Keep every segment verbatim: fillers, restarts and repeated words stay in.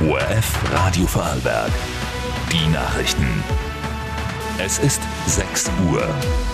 O R F Radio Vorarlberg. Die Nachrichten. Es ist sechs Uhr.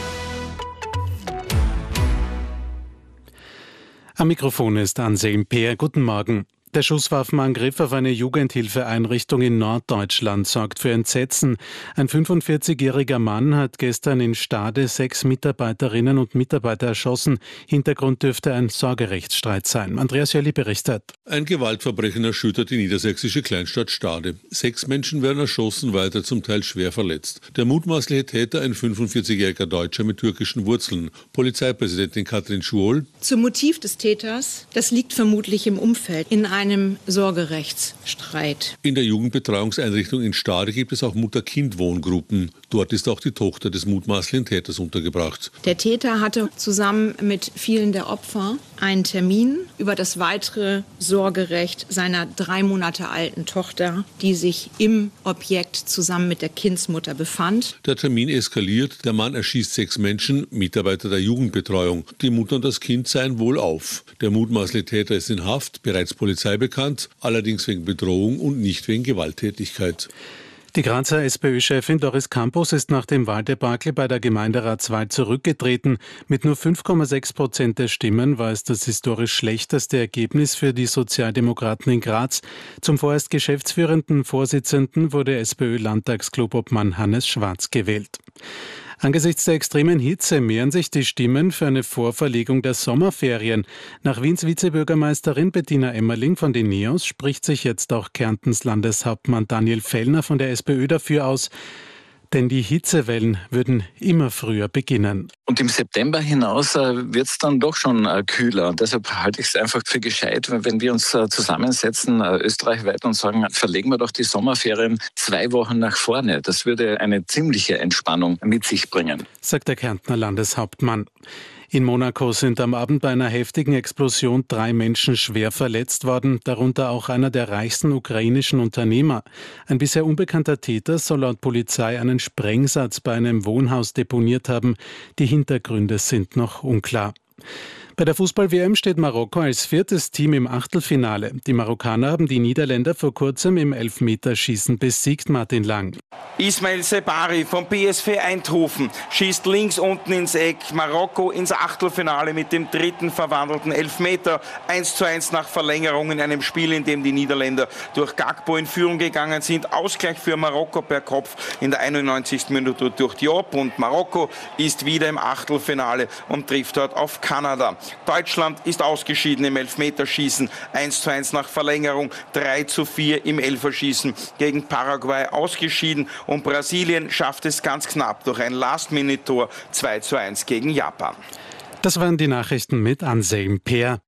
Am Mikrofon ist Anselm Peer. Guten Morgen. Der Schusswaffenangriff auf eine Jugendhilfeeinrichtung in Norddeutschland sorgt für Entsetzen. Ein fünfundvierzigjähriger Mann hat gestern in Stade sechs Mitarbeiterinnen und Mitarbeiter erschossen. Hintergrund dürfte ein Sorgerechtsstreit sein. Andreas Jölli berichtet. Ein Gewaltverbrechen erschüttert die niedersächsische Kleinstadt Stade. Sechs Menschen werden erschossen, weitere zum Teil schwer verletzt. Der mutmaßliche Täter, ein fünfundvierzigjähriger Deutscher mit türkischen Wurzeln. Polizeipräsidentin Katrin Schuol. Zum Motiv des Täters, das liegt vermutlich im Umfeld, in einem Sorgerechtsstreit. In der Jugendbetreuungseinrichtung in Stade gibt es auch Mutter-Kind-Wohngruppen. Dort ist auch die Tochter des mutmaßlichen Täters untergebracht. Der Täter hatte zusammen mit vielen der Opfer einen Termin über das weitere Sorgerecht seiner drei Monate alten Tochter, die sich im Objekt zusammen mit der Kindsmutter befand. Der Termin eskaliert, der Mann erschießt sechs Menschen, Mitarbeiter der Jugendbetreuung. Die Mutter und das Kind seien wohlauf. Der mutmaßliche Täter ist in Haft, bereits Polizei bekannt, allerdings wegen Bedrohung und nicht wegen Gewalttätigkeit. Die Grazer SPÖ-Chefin Doris Campos ist nach dem Wahldebakel bei der Gemeinderatswahl zurückgetreten. Mit nur fünf Komma sechs Prozent der Stimmen war es das historisch schlechteste Ergebnis für die Sozialdemokraten in Graz. Zum vorerst geschäftsführenden Vorsitzenden wurde SPÖ-Landtagsklubobmann Hannes Schwarz gewählt. Angesichts der extremen Hitze mehren sich die Stimmen für eine Vorverlegung der Sommerferien. Nach Wiens Vizebürgermeisterin Bettina Emmerling von den NEOS spricht sich jetzt auch Kärntens Landeshauptmann Daniel Fellner von der SPÖ dafür aus, denn die Hitzewellen würden immer früher beginnen. Und im September hinaus äh, wird es dann doch schon äh, kühler. Und deshalb halte ich es einfach für gescheit, wenn wir uns äh, zusammensetzen, äh, österreichweit, und sagen, verlegen wir doch die Sommerferien zwei Wochen nach vorne. Das würde eine ziemliche Entspannung mit sich bringen, sagt der Kärntner Landeshauptmann. In Monaco sind am Abend bei einer heftigen Explosion drei Menschen schwer verletzt worden, darunter auch einer der reichsten ukrainischen Unternehmer. Ein bisher unbekannter Täter soll laut Polizei einen Sprengsatz bei einem Wohnhaus deponiert haben. Die Hintergründe sind noch unklar. Bei der Fußball-W M steht Marokko als viertes Team im Achtelfinale. Die Marokkaner haben die Niederländer vor kurzem im Elfmeterschießen besiegt. Martin Lang. Ismail Sebari vom P S V Eindhoven schießt links unten ins Eck. Marokko ins Achtelfinale mit dem dritten verwandelten Elfmeter. eins zu eins nach Verlängerung in einem Spiel, in dem die Niederländer durch Gakpo in Führung gegangen sind. Ausgleich für Marokko per Kopf in der einundneunzigsten Minute durch Diop. Und Marokko ist wieder im Achtelfinale und trifft dort auf Kanada. Deutschland ist ausgeschieden im Elfmeterschießen, eins zu eins nach Verlängerung, drei zu vier im Elferschießen gegen Paraguay ausgeschieden, und Brasilien schafft es ganz knapp durch ein Last-Minute-Tor, zwei zu eins gegen Japan. Das waren die Nachrichten mit Anselm Peer.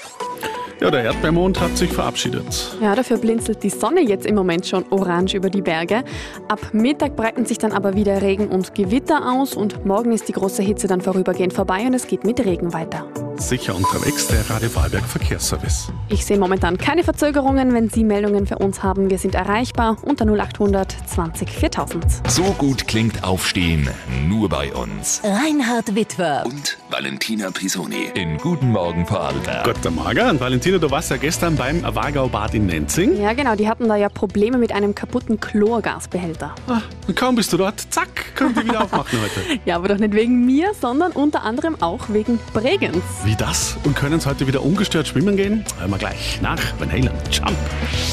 Ja, der Erdbeermond hat sich verabschiedet. Ja, dafür blinzelt die Sonne jetzt im Moment schon orange über die Berge. Ab Mittag breiten sich dann aber wieder Regen und Gewitter aus, und morgen ist die große Hitze dann vorübergehend vorbei und es geht mit Regen weiter. Sicher unterwegs, der Radio Vorarlberg Verkehrsservice. Ich sehe momentan keine Verzögerungen. Wenn Sie Meldungen für uns haben, wir sind erreichbar unter null achthundert zwanzig viertausend. So gut klingt Aufstehen nur bei uns. Reinhard Witwer und Valentina Pisoni in Guten Morgen Vorarlberg. Guten Morgen. Und Valentina, du warst ja gestern beim Wagaubad in Nenzing. Ja, genau. Die hatten da ja Probleme mit einem kaputten Chlorgasbehälter. Ah, und kaum bist du dort, zack, können die wieder aufmachen heute. Ja, aber doch nicht wegen mir, sondern unter anderem auch wegen Bregenz. Wie das? Und können sie heute wieder ungestört schwimmen gehen? Hören wir gleich nach Van Halen. Jump!